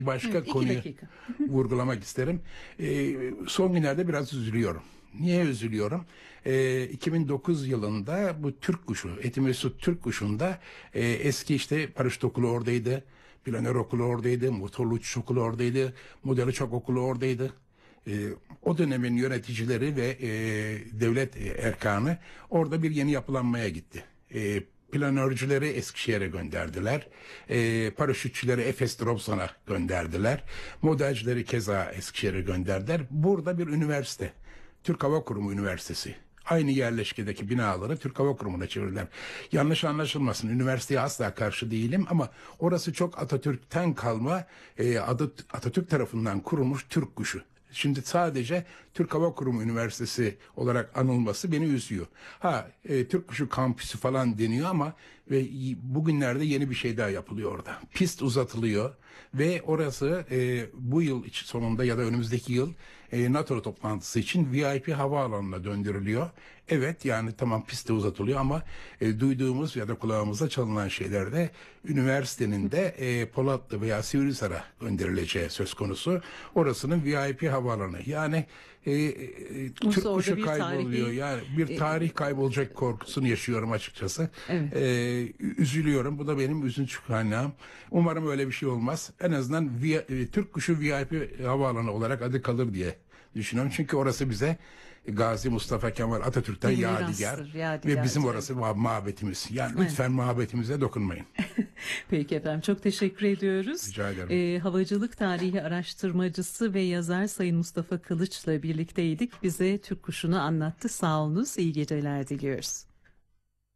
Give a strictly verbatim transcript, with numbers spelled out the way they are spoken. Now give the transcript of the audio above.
Başka Evet, iki konuyu dakika. vurgulamak isterim. Ee, son günlerde biraz üzülüyorum. Niye üzülüyorum? Ee, iki bin dokuz yılında bu Türk kuşu, Etimesut Türk kuşunda e, eski işte paraşüt okulu oradaydı, planör okulu oradaydı, motorlu uçuş okulu oradaydı, model uçak okulu oradaydı. Ee, o dönemin yöneticileri ve e, devlet erkanı orada bir yeni yapılanmaya gitti. E, planörcüleri Eskişehir'e gönderdiler. E, paraşütçüleri Efes Trabzon'a gönderdiler. Modelcileri keza Eskişehir'e gönderdiler. Burada bir üniversite. Türk Hava Kurumu Üniversitesi. Aynı yerleşkedeki binaları Türk Hava Kurumu'na çevirdiler. Yanlış anlaşılmasın. Üniversiteye asla karşı değilim ama orası çok Atatürk'ten kalma, e, adı Atatürk tarafından kurulmuş Türk kuşu. Şimdi sadece Türk Hava Kurumu Üniversitesi olarak anılması beni üzüyor. Ha, e, Türk Kuşu Kampüsü falan deniyor ama ve y- bugünlerde yeni bir şey daha yapılıyor orada. Pist uzatılıyor ve orası e, bu yıl iç- sonunda ya da önümüzdeki yıl e, NATO toplantısı için V I P havaalanına döndürülüyor. Evet, yani tamam, pist de uzatılıyor ama e, duyduğumuz ya da kulağımıza çalınan şeylerde üniversitenin de e, Polatlı veya Sivrisar'a gönderileceği söz konusu. Orasının V I P havaalanı. Yani e, e, Türk orada kuşu bir kayboluyor. tarihi Yani bir e, tarih kaybolacak korkusunu yaşıyorum açıkçası. Evet. E, üzülüyorum. Bu da benim üzüntü kaynağım. Umarım öyle bir şey olmaz. En azından V- e, Türk kuşu V I P havaalanı olarak adı kalır diye düşünüyorum. Çünkü orası bize Gazi Mustafa Kemal Atatürk'ten Bir yadigar mirastır, ve yadigardır, bizim evet. orası ma- mabetimiz. Yani Evet. lütfen mabetimize dokunmayın. Peki efendim, çok teşekkür ediyoruz. Rica ederim. Ee, havacılık tarihi araştırmacısı ve yazar Sayın Mustafa Kılıç'la birlikteydik. Bize Türk kuşunu anlattı. Sağ olunuz, iyi geceler diliyoruz.